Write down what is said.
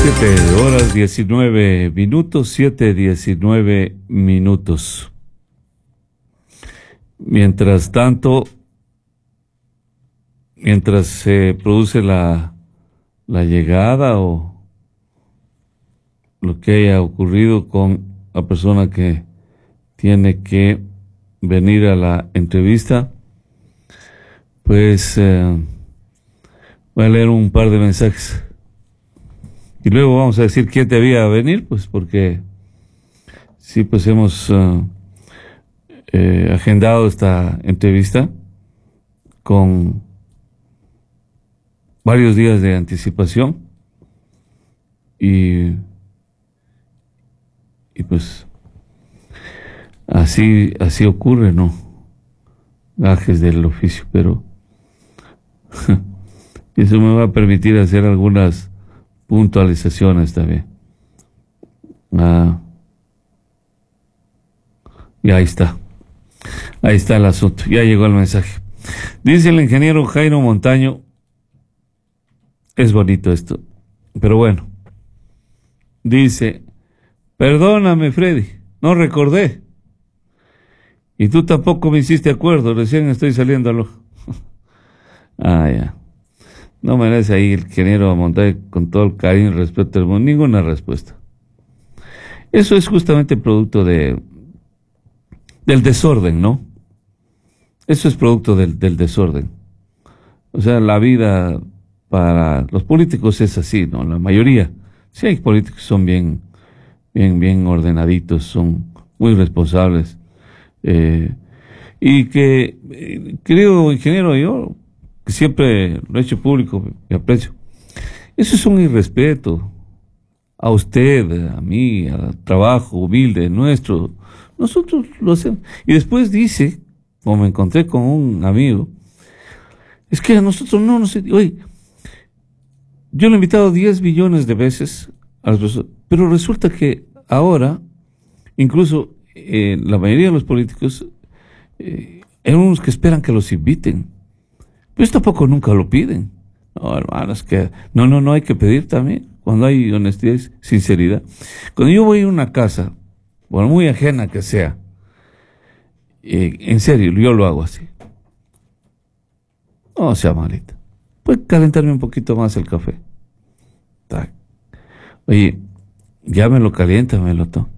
7 horas 19 minutos, 7:19. Mientras tanto, mientras se produce la llegada o lo que haya ocurrido con la persona que tiene que venir a la entrevista, pues voy a leer un par de mensajes. Y luego vamos a decir quién debía venir, pues porque sí, pues hemos agendado esta entrevista con varios días de anticipación y pues así ocurre, ¿no? Gajes del oficio, pero eso me va a permitir hacer algunas puntualizaciones también. Y ahí está el asunto, ya llegó el mensaje. Dice el ingeniero Jairo Montaño, es bonito esto, pero bueno, dice: perdóname, Freddy, no recordé, y tú tampoco me hiciste acuerdo, recién estoy saliendo al ojo. Ya. No merece ahí el ingeniero Montaño, con todo el cariño y respeto del mundo, ninguna respuesta. Eso es justamente producto del desorden, ¿no? Eso es producto del desorden. O sea, la vida para los políticos es así, ¿no? La mayoría. Sí hay políticos que son bien ordenaditos, son muy responsables. Y que, querido ingeniero, yo que siempre lo he hecho público, me aprecio. Eso es un irrespeto a usted, a mí, al trabajo humilde nuestro. Nosotros lo hacemos. Y después dice, como me encontré con un amigo, es que a nosotros no nos... Oye, yo lo he invitado 10 billones de veces a las personas, pero resulta que ahora, incluso la mayoría de los políticos, hay unos que esperan que los inviten. Pues tampoco nunca lo piden. No, hermanos, que no hay que pedir también, cuando hay honestidad y sinceridad. Cuando yo voy a una casa, por muy ajena que sea, en serio, yo lo hago así. No sea malita. Puede calentarme un poquito más el café. Tac. Oye, ya me lo calienta, me lo tomo.